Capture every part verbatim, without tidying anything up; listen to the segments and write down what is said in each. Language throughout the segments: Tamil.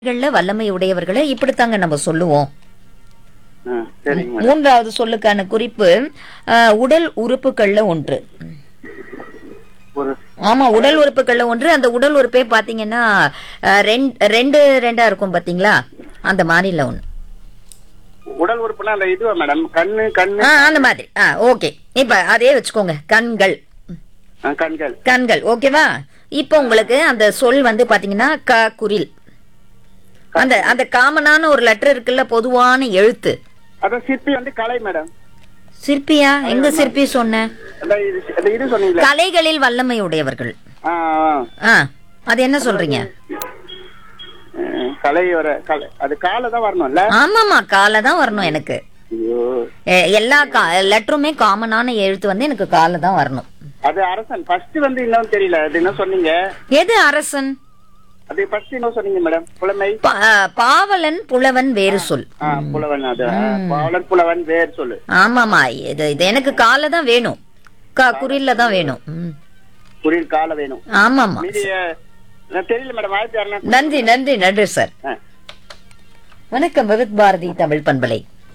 வல்லமை உடையவர்களை இப்படித்தாங்க நம்ம சொல்லுவோம். ஆ, சரிங்க மேடம். மூன்றாவது சொல்லுக்கான குறிப்பு அஹ், உடல் உறுப்புகள்ல ஒன்று. ஒரு ஆமா, உடல் உறுப்புகள்ல ஒன்று. அந்த உடல் உறுப்பே பாத்தீங்கன்னா அஹ், ரெண்டு ரெண்டு ரெண்டா இருக்கும் பாத்தீங்களா, அந்த மாதிரில ஒண்ணு. உடல் உறுப்புனா அந்த இதுவா மேடம்? கண்ணு கண்ணு ஆ, அந்த மாதிரி. ஆ, ஓகே. இப்ப அதே வச்சுக்கோங்க, கண்கள். ஆ, கண்கள். கண்கள் ஓகேவா? இப்ப உங்களுக்கு அந்த சொல் வந்து பாத்தீங்கன்னா க குரில். அந்த அந்த காமனான ஒரு லெட்டர் இருக்குல்ல, பொதுவான எழுத்து. அதான் சிற்பி வந்து கலை மேடம். சிற்பியா? எங்க சிற்பி சொன்ன? அந்த இது அந்த இது சொன்னீங்களே. கலைகளில் வல்லமை உடையவர்கள். ஆ, ஆ. ஆ, அது என்ன சொல்றீங்க? ஆ, கலை வர கலை அது காலை தான் வரணும்ல? ஆமாமா, கால தான் வரணும் எனக்கு. ஐயோ. எ- எல்லா லெட்டருமே காமனான எழுத்து வந்து எனக்கு கால தான் வரணும். அது அரசன். ஃபர்ஸ்ட் வந்து இன்னும் தெரியல. அது என்ன சொன்னீங்க? எது அரசன்? அது ஃபர்ஸ்ட் என்ன சொன்னீங்க மேடம்? புலமை. பா- பாவலன் புலவன் வேறு சொல். ஆ, புலவன். அது ஆ, பாவலன் புலவன் வேறு சொல்லு. ஆமாமா, இது இது எனக்கு கால தான் வேணும். கா குறில்ல தான் வேணும். ம். புரியில் காலை வேணும். ஆமாமா. மீதி நான் தெரியல மேடம். ஆயிரத்தி அறுநூறு. நன்றி நன்றி நன்றி சார். ஆ. வணக்கம், விவித் பாரதி தமிழ் பண்பலை.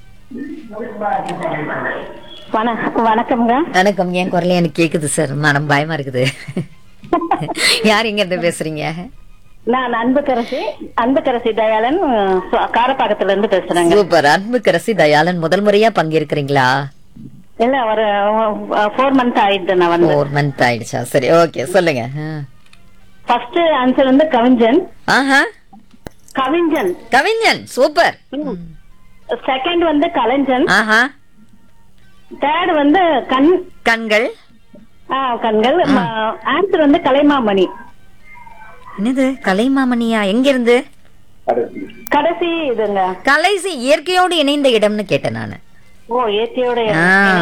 வணக்கம்ங்க. வணக்கம். என் குரல எனக்கு கேக்குது சார், மனம் பயமா இருக்குது. யார் எங்க இருந்து பேசுறீங்க? நான் அன்புக்கரசி அன்புக்கரசி தயாளன் சு- காரப்பாக்கத்துல இருந்து பேசுறேங்க. சூப்பர். அன்புக்கரசி தயாளன் முதல் முறையா பங்கேற்கிறீங்களா? இல்ல, ஒரு ஃபோர் மந்த் ஆயிடுது நான் வந்து. ஃபோர் மந்த் ஆயிடுச்சா? சரி, ஓகே, சொல்லுங்க. ஃபர்ஸ்ட் ஆன்சர் வந்து கவிஞன். ஆஹா, கவிஞன். கவிஞன். சூப்பர். செகண்ட் வந்து கலைஞன். ஆஹா, தேர்ட் வந்து கண் கண்கள். ஆ, கண்கள். ஆன்சர் வந்து கலைமாமணி. என்னது கலைமாமணியா? எங்க இருந்து? கடைசி இதுங்க. கலைசி இயற்கையோடு இணைந்த இடம்னு கேட்டேன் நானு. ஓ, ஏத்தியோட. ஆ.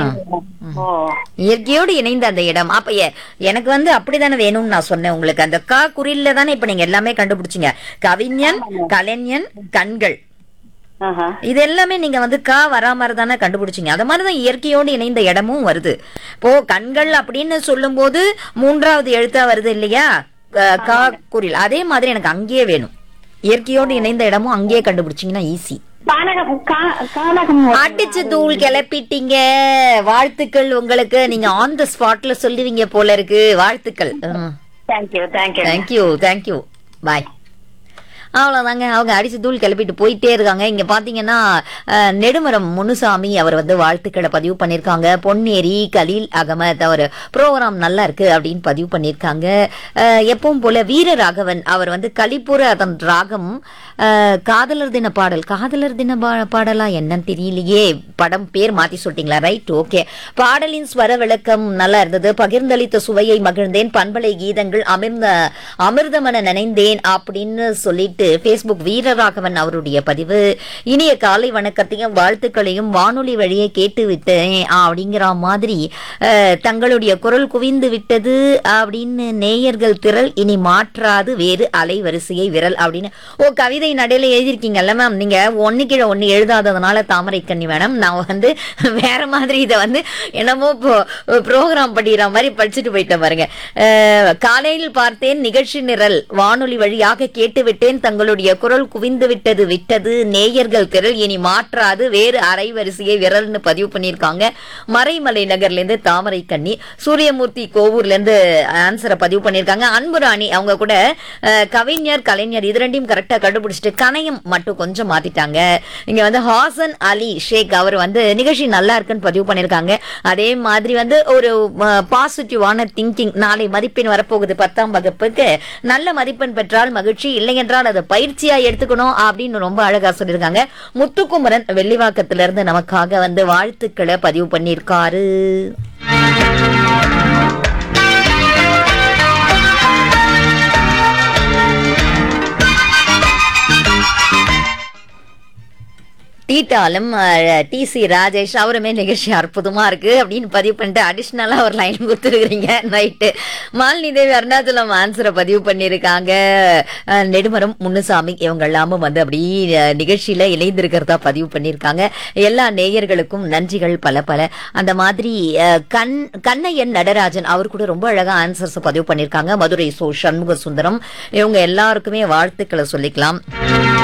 ஓ, இயற்கையோடு இணைந்த அந்த இடம். அப்ப எ- எனக்கு வந்து அப்படித்தானே வேணும்னு நான் சொன்னேன் உங்களுக்கு. அந்த கா குறில்ல தானே இப்ப நீங்க எல்லாமே கண்டுபிடிச்சீங்க. கவிஞன், கலைஞன், கண்கள், ஆஹா. இது எல்லாமே நீங்க வந்து கா வராம தானே கண்டுபிடிச்சீங்க. அது மாதிரிதான் இயற்கையோடு இணைந்த இடமும் வருது. இப்போ கண்கள் அப்படின்னு சொல்லும் போது மூன்றாவது எழுத்தா வருது இல்லையா, க- கா குறில். அதே மாதிரி எனக்கு அங்கேயே வேணும். இயற்கையோடு இணைந்த இடமும் அங்கேயே கண்டுபிடிச்சீங்கன்னா ஈஸி. கானகம். கா- கானகம். அடிச்சு தூள் கிளப்பிட்டீங்க. வாழ்த்துக்கள் உங்களுக்கு. நீங்க ஆன் த ஸ்பாட்ல சொல்லுவீங்க போல இருக்கு. வாழ்த்துக்கள். Thank you thank you. Thank you thank you. பாய். அவ்வளவுதாங்க. அவங்க அடிச்சு தூள் கிளப்பிட்டு போயிட்டே இருக்காங்க. இங்க பாத்தீங்கன்னா அஹ், நெடுமரம் முனுசாமி அவர் வந்து வாழ்த்துக்களை பதிவு பண்ணிருக்காங்க. பொன்னேரி கலீல் அகமத் அவர் ப்ரோக்ராம் நல்லா இருக்கு அப்படின்னு பதிவு பண்ணிருக்காங்க. அஹ், எப்பவும் போல வீர ராகவன் அவர் வந்து கலிப்புற அதன் ராகம் அஹ், காதலர் தின பாடல். காதலர் தின பா- பாடலா என்னன்னு தெரியலையே. படம் பேர் மாத்தி சொல்லிட்டீங்களா? Right, okay. பாடலின் ஸ்வர விளக்கம் நல்லா இருந்தது. பகிர்ந்தளித்த சுவையை மகிழ்ந்தேன். பண்பலை கீதங்கள் அமிர்த அமிர்தமன நினைந்தேன் அப்படின்னு சொல்லிட்டு Facebook வீரராகவன் அவருடைய பதிவு. இனிய காலை வணக்கத்தையும் வாழ்த்துக்களையும் வானொலி வழியே கேட்டு விட்டேன் அப்படிங்கிற மாதிரி அஹ், தங்களுடைய குரல் குவிந்து விட்டது அப்படின்னு நேயர்கள் திரள் இனி மாற்றாது வேறு அலைவரிசையை விரல் அப்படின்னு. ஓ, கவிதை நடையில எழுதியிருக்கீங்கல்ல மேம். நீங்க ஒன்னு கீழே ஒன்னு எழுதாததுனால தாமரை கண்ணி மேடம், நான் வந்து வேற மாதிரி இதை வந்து என்னமோ ப்ரோக்ராம் படிக்கிற மாதிரி படிச்சுட்டு போயிட்டேன் பாருங்க. அஹ், காலையில் பார்த்தேன் நிகழ்ச்சி நிரல் வானொலி வழியாக கேட்டுவிட்டேன். தங்களுடைய குரல் குவிந்து விட்டது விட்டது நேயர்கள் திரள் இனி மாற்றாது வேறு அரைவரிசையை விரல்னு பதிவு பண்ணியிருக்காங்க. மறைமலை நகர்ல இருந்து தாமரை கண்ணி. சூரியமூர்த்தி கோவூர்ல இருந்து ஆன்சரை பதிவு பண்ணியிருக்காங்க. அன்புராணி அவங்க கூட அஹ், கவிஞர் கலைஞர் இது ரெண்டையும் கரெக்டா கண்டுபிடிச்சிட்டு கணையம் மட்டும் கொஞ்சம் மாத்திட்டாங்க. இங்க வந்து ஹாசன் அலி ஷேக் அவர் வந்து நிகழ்ச்சி நல்லா இருக்குன்னு பதிவு பண்ணியிருக்காங்க. அதே மாதிரி வந்து ஒரு பாசிட்டிவான திங்கிங். நாளை மதிப்பெண் வரப்போகுது பத்தாம் வகுப்புக்கு. நல்ல மதிப்பெண் பெற்றால் மகிழ்ச்சி, இல்லை என்றால் அதை பயிற்சியா எடுத்துக்கணும் அப்படின்னு ரொம்ப அழகா சொல்லியிருக்காங்க. முத்துக்குமரன் வெள்ளிவாக்கத்துல இருந்து நமக்காக வந்து வாழ்த்துக்களை பதிவு பண்ணியிருக்காரு. டீட்டாலும் டி சி ராஜேஷ் அவருமே நிகழ்ச்சி அற்புதமா இருக்கு அப்படின்னு பதிவு பண்ணிட்டு அடிஷ்னலா ஒரு லைன் கொடுத்துருக்கீங்க. ரைட்டு. மாலினி தேவி அருணாச்சலம் ஆன்சரை பதிவு பண்ணிருக்காங்க. அஹ், நெடுமரம் முன்னுசாமி இவங்க எல்லாமும் வந்து அப்படி அஹ், நிகழ்ச்சியில இணைந்திருக்கிறதா பதிவு பண்ணிருக்காங்க. எல்லா நேயர்களுக்கும் நன்றிகள் பல பல. அந்த மாதிரி அஹ், கண் கண்ணையன் நடராஜன் அவர் கூட ரொம்ப அழகா ஆன்சர்ஸ் பதிவு பண்ணிருக்காங்க. மதுரை சோ சண்முக சுந்தரம் இவங்க எல்லாருக்குமே வாழ்த்துக்களை சொல்லிக்கலாம்.